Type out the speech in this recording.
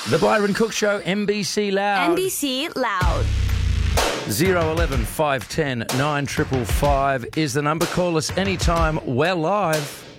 The Byron Cook Show, NBC Loud. NBC Loud. 011 510 9555 is the number. Call us anytime. We're live.